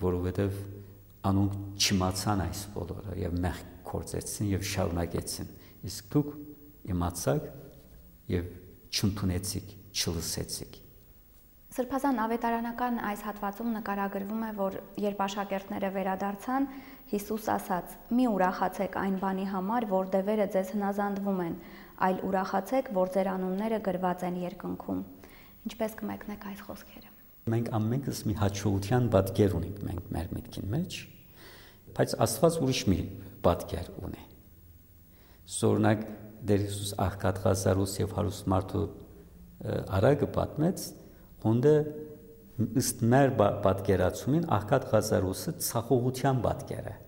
որովհետև անոնք չիմացան այս բոլորը եւ մեղք կործեցին եւ շարունակեցին, իսկ դուք իմացաք եւ չընդունեցիք, չլսեցիք։ Սրբազան ավետարանական այս հատվածում նկարագրվում է, որ երբ աշակերտները վերադարձան, Հիսուս ասաց. «Մի ուրախացեք այն բանի համար, որ դևերը ձեզ հնազանդվում են, այլ ուրախացեք, որ ձեր անունները գրված են երկնքում»։ Ինչպես կմեկնեք այս խոսքերը։ Մենք ամենքս մի հաջողության պատկեր ունենք մեր միտքին մեջ, բայց Աստված ուրիշ մի պատկեր ունի։ Օրինակ Տեր Հիսուս աղքատ Ղազարոս եւ հարուստ մարդու արագը պատմեց, հոնդը ըստ մեր պատկերացումին աղքատ Ղազարոսը ցախողության պատկեր է։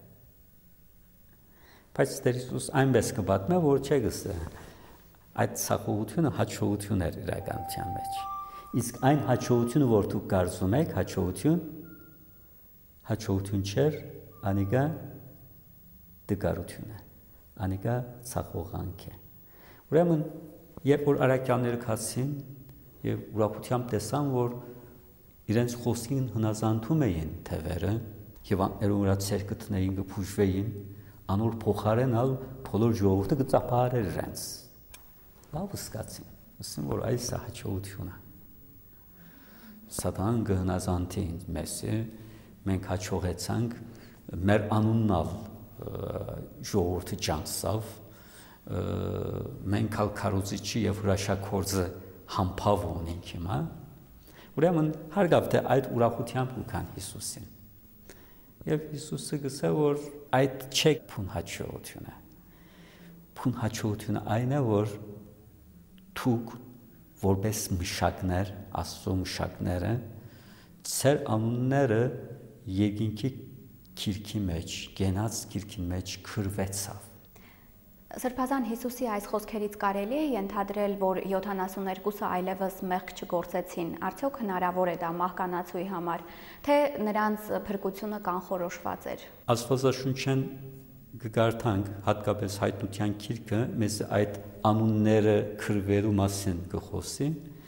Բայց Տեր Հիսուս այնպես կպատմի, որ չէ գսը այդ ցախողությունը հաջողություն էր իրականության մեջ։ Իսկ այն հաջողությունը, որ դուք կարծում եք, հաջողություն չէր, անիկա դգարություն է, անիկա ցախողանք է։ Ուրեմն, երբ որ արաքյանները քացին եւ ուրախությամբ տեսան, որ իրենց խոսքին հնազանդում էին թևերը եւ աներու վրա ցերկտներին կփուժվեին, անոր փոխարենալ բոլոր ժողովուրդը կծափահարեր իրենց։ Լավ սկացին, ասեն որ այս է հաջողությունը։ Սատանան կհնազանդի մեզ, մենք հաջողեցանք, մեր անուննալ ժողովուրդը ճանցավ, մենք ալ քարոզիչի եւ հրաշագործը համբավ ունենք հիմա։ Ուրեմն հարգավ թե այդ ուրախությամբ ուքան Հիսուսին։ Եվ Հիսուսը գսե որ այդ չէ փուն հաջողությունը։ Փուն հաջողությունը այն է, որ դուք որպես մշակներ, Աստծո մշակները, ծեր անունները երկինքի քիրքի մեջ, գենաց քիրքի մեջ քրվեցավ։ Սրբազան Հիսուսի այս խոսքերից կարելի է ենթադրել, որ 72-ը այլևս մեղք չգործեցին, արդյոք հնարավոր է դա մահկանացուի համար, թե նրանց փրկությունը կանխորոշված էր։ Աստվածաշունչեն կգարթանք, հատկապես հայտնության քիրքը, մեզ այդ անունները քրվելու մասին կխոսի,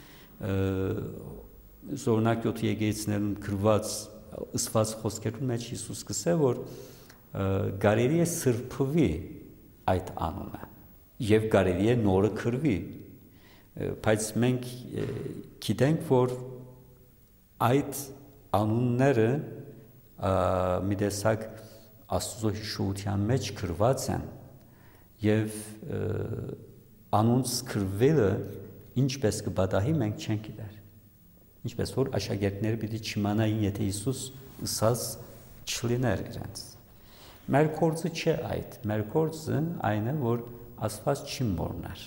օրինակ 7 եկեղեցիներում քրված ըսված խոսքերում մեջ Հիսուս կսե, որ կարելի է սրբվի այդ անունը եւ կարելի է նորը քրվի, բայց մենք գիտենք, որ այդ անունները մի տեսակ Աստծո հիշողության մեջ քրված են եւ անոնց քրվելը ինչպես կբադահի մենք չենք գիտեր։ Ինչպես որ աշակերտները պիտի չիմանային, եթե Հիսուս ըսած չլիներ իրենց։ Մեր կորձը չէ այդ, մեր կորձը այն է, որ Աստված չի մոռնար։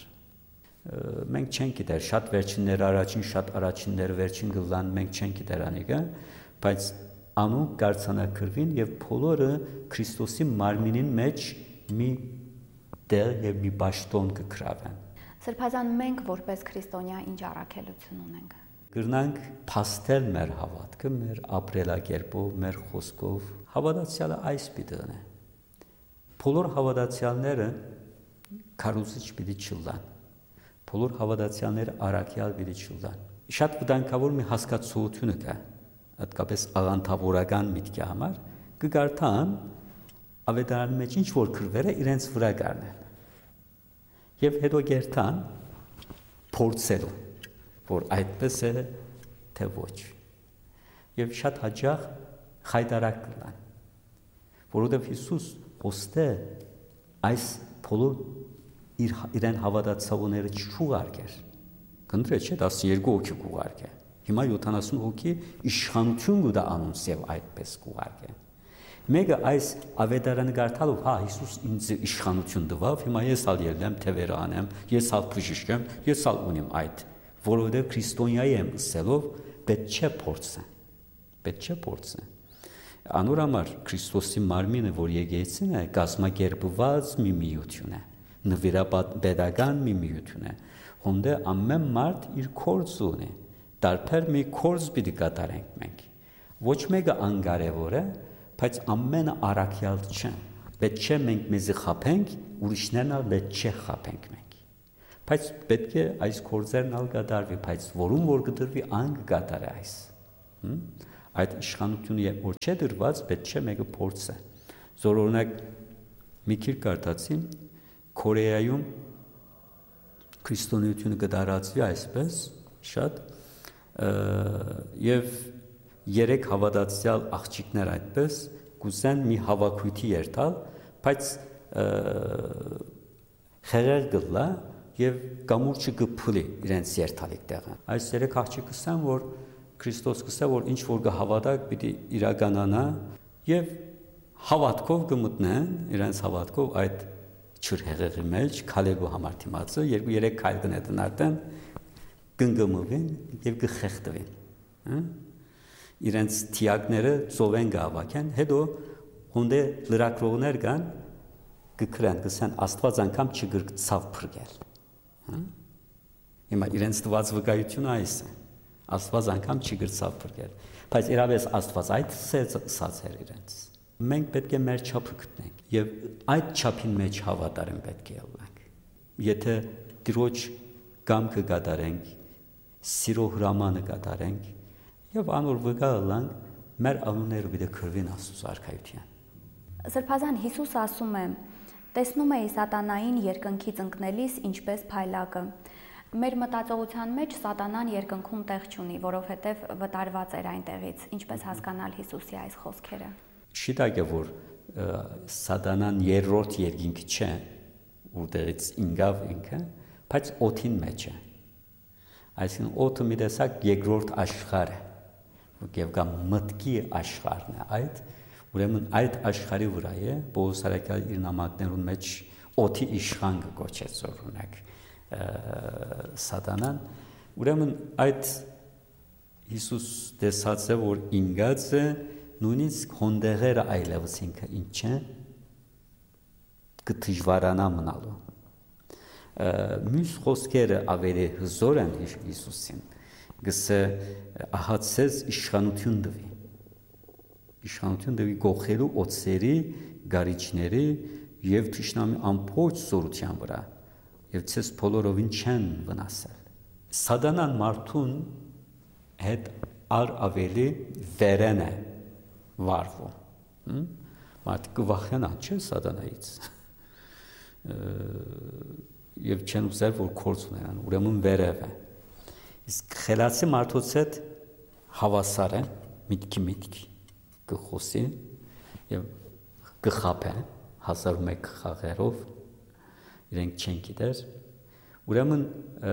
Մենք չենք գիտեր, շատ վերջիններ առաջին, շատ առաջիններ վերջին գլան, մենք չենք գիտեր անիկը, բայց անոնք կարծանակրվին եւ բոլորը Քրիստոսի մարմինին մեջ մի դեր եւ մի բաշտոն կգրավեն։ Սրբազան մենք որպես քրիստոնյա ինչ առաքելություն ունենք։ Գրնանք փաստել մեր հավատքը, մեր ապրելակերպով, մեր խոսքով։ Հավատացյալը այս պիտի ունի։ Բոլոր հավատացյալները քարոզիչ պիտի չլան։ Բոլոր հավատացյալները առաքյալ պիտի չլան։ Շատ վտանգավոր մի հասկացություն կա, հատկապես աղանդավորական միտքի համար, կգարթան ավետարանի մեջ ինչ որ քրվերը իրենց վրա գարնեն։ Եվ հետո գերտան փորձելու, որ այդպես է թե ոչ։ Եվ շատ հաճախ խայտարակ կլան, որովհետև Հիսուս ոստե այս բոլոր իրեն հավատացողները չուղարկեր։ Կնդրե չէ 12 հոգի կուղարկե։ Հիմա 70 հոգի իշխանություն կուտա անոնց եւ այդպես կուղարկեն։ Մեկը այս ավետարանը գարտալով, հա Հիսուս ինձ իշխանություն տվավ, հիմա ես ալ ելնեմ թևերը անեմ, ես ալ բժշկեմ, ես ալ ունիմ այդ, որովհետեւ քրիստոնյայի եմ ըսելով պետք չէ փորձը։ Պետք չէ փորձը։ Անոր համար Քրիստոսի մարմինը, որ եկեղեցին է, կազմակերպված մի միություն է, նվիրապետական մի միություն է, հոնդե ամեն մարդ իր կորձ ունի, տարբեր մի կորձ պիտի կատարենք մենք։ Ոչ մեկը անկարևոր է, բայց ամենը առաքյալ չեն։ Պետք չէ մենք մեզի խափենք, ուրիշներն ալ պետք չէ խափենք մենք։ Բայց պետք է այս կորձերն ալ կատարվի, բայց որում որ կտրվի ան կկատարի այս։ այդ իշխանությունը որ չէ դրված, պետք չէ մեկը փորձը։ Զոր օրինակ մի քիչ կարդացի Կորեայում քրիստոնեությունը կդարածվի այսպես շատ եւ 3 հավատացյալ աղջիկներ այդպես կուզեն մի հավաքույթի երթալ, բայց խեղեր գլա եւ կամուրջը գփլի իրենց երթալիք տեղը։ Այս 3 աղջիկը ասան, որ Քրիստոս կսա, որ ինչ որ կհավատակ պիտի իրականանա եւ հավատքով կմտնեն, իրենց հավատքով այդ չրհեղեղի մեջ քալելու համար դիմացը 2-3 քայլ կնետեն արդեն կնգմվեն եւ կխեղդվեն։ Իրենց թիակները ծովեն գավակեն, հետո հոնդե լրակրողներ կան կգրան, կսան Աստված անգամ չգրկցավ փրկել։ Հիմա իրենց տված վկայությունը այս է։ Աստված անգամ չգրկցավ փրկել։ Բայց իրավես Աստված այդ սած էր իրենց։ Մենք պետք է մեր չափը գտնենք եւ այդ չափին մեջ հավատարիմ պետք է լինենք։ Եթե Տիրոջ կամքը կատարենք, սիրո հրամանը կատարենք եւ անոր վկա լինենք, մեր անունները պիտի քրվին Աստծո արքայության։ Սրբազան Հիսուս ասում է. «Տեսնում էի սատանային երկնքից ընկնելիս ինչպես փայլակը»։ Մեր մտածողության մեջ սատանան երկնքում տեղ չունի, որովհետև վտարված էր այնտեղից։ Ինչպես հասկանալ Հիսուսի այս խոսքերը։ Շիտակ է, որ սատանան երրորդ երկինք չէ, որտեղից ինգավ ինքը, բայց օդին մեջ է։ Այսինքն օդը մի տեսակ երկրորդ աշխարհ է, եւ կամ մտքի աշխարհն է այդ, ուրեմն այդ աշխարհի վրա է Պողոս արաքյալը իր նամակներուն մեջ օդի իշխան կոչեց օրինակ սատանան, ուրեմն այդ Հիսուս տեսած է, որ ինգած է նույնիսկ հոնդեղերը այլևս ինքը ինչ է կդժվարանա մնալու։ Մյուս խոսքերը ավելի հզոր են Հիսուսին, գսե ահացես իշխանություն դվի։ Իշխանություն դվի գողելու օծերի, գարիչների եւ թշնամի ամբողջ զորության վրա եւ ցես բոլորովին չեն վնասել։ Սատանան մարդուն հետ ավելի վերեն է վարվում։ Մարդը կվախենա, չէ՞ սատանայից։ Եվ չեն ուզել, որ կորց ունենան, ուրեմն վերև է։ Իսկ խելացի մարդուց հետ հավասար է, միտքի կխոսի եւ կխափե 1001 խաղերով իրենք չեն գիտեր ուրեմն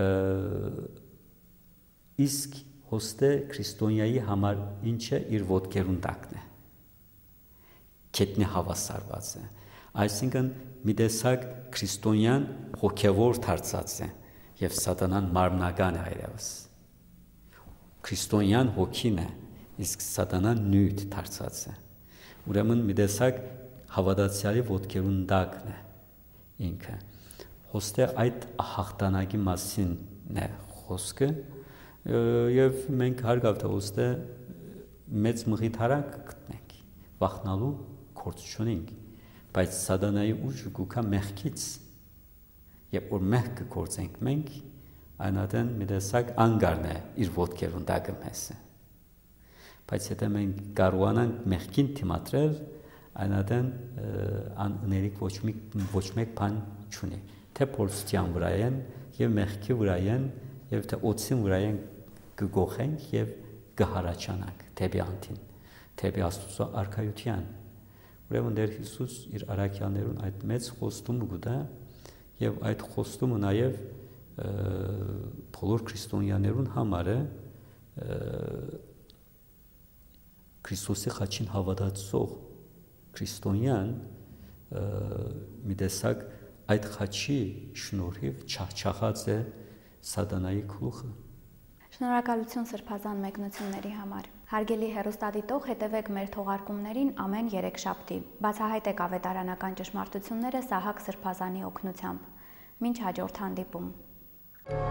իսկ հոստե քրիստոնյայի համար ինչ է իր ոտքերուն տակն է կետնի հավասարված է այսինքն մի տեսակ քրիստոնյան հոգևոր դարձած է եւ սատանան մարմնական է այլևս քրիստոնյան հոգին է իսկ սատանան նյութ դարձած է ուրեմն մի տեսակ հավատացյալի ոտքերուն տակն է ինքը հոստե այդ հաղթանակի մասին է խոսքը եւ մենք հարգավ թե հոստե մեծ մղիթարակ գտնենք վախնալու կորց չունենք բայց սատանայի ուժը գուքա մեղքից եւ որ մեղքը կործենք մենք այնադեն մի տեսակ անգարն է իր ոտքերուն տակը մեզ բայց եթե մենք կարողանանք մեղքին դիմադրել այնադեն աներիկ ոչ մեկ բան չունի թե փորձության վրա են եւ մեղքի վրա են եւ թե օծին վրա են կգողենք եւ կհարաճանանք թեպի անտին թեպի Աստծո արքայության ուրեմն դեր Հիսուս իր արաքյաներուն այդ մեծ խոստումը գտա եւ այդ խոստումը նաեւ բոլոր քրիստոնյաներուն համար է Քրիստոսի խաչին հավատացող քրիստոնյան մի տեսակ այդ խաչի շնորհիվ չախչախած է սատանայի գլուխը։ Շնորհակալություն սրբազան մեկնությունների համար։ Հարգելի հեռուստադիտող, հետևեք մեր թողարկումներին ամեն 3 շաբթի։ Բացահայտեք ավետարանական ճշմարտությունները Սահակ Սրբազանի օգնությամբ։ Մինչ հաջորդ հանդիպում։